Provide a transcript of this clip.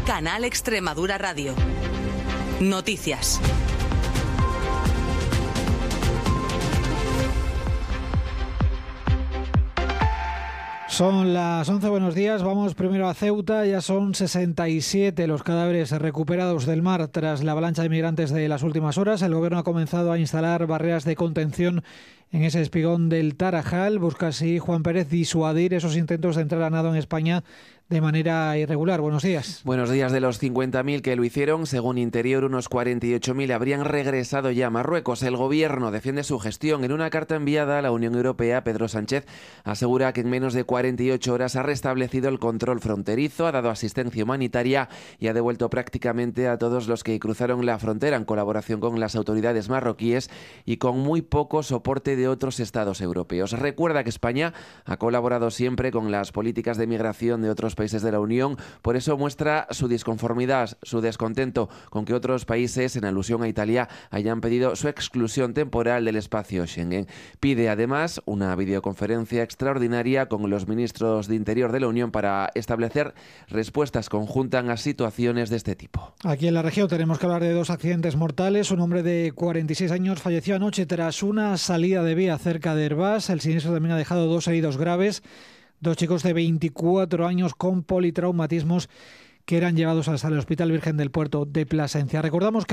Canal Extremadura Radio. Noticias. Son las 11, buenos días. Vamos primero a Ceuta. Ya son 67 los cadáveres recuperados del mar tras la avalancha de migrantes de las últimas horas. El gobierno ha comenzado a instalar barreras de contención en ese espigón del Tarajal. Busca así, Juan Pérez, disuadir esos intentos de entrar a nado en España de manera irregular. Buenos días. Buenos días. De los 50.000 que lo hicieron, según Interior, unos 48.000 habrían regresado ya a Marruecos. El gobierno defiende su gestión. En una carta enviada a la Unión Europea, Pedro Sánchez asegura que en menos de 48 horas ha restablecido el control fronterizo, ha dado asistencia humanitaria y ha devuelto prácticamente a todos los que cruzaron la frontera en colaboración con las autoridades marroquíes y con muy poco soporte de otros estados europeos. Recuerda que España ha colaborado siempre con las políticas de migración de otros países de la Unión, por eso muestra su disconformidad, su descontento con que otros países, en alusión a Italia, hayan pedido su exclusión temporal del espacio Schengen. Pide además una videoconferencia extraordinaria con los ministros de Interior de la Unión para establecer respuestas conjuntas a situaciones de este tipo. Aquí en la región tenemos que hablar de dos accidentes mortales. Un hombre de 46 años falleció anoche tras una salida de vía cerca de Hervás. El siniestro también ha dejado dos heridos graves. Dos chicos de 24 años con politraumatismos que eran llevados hasta el Hospital Virgen del Puerto de Plasencia. Recordamos que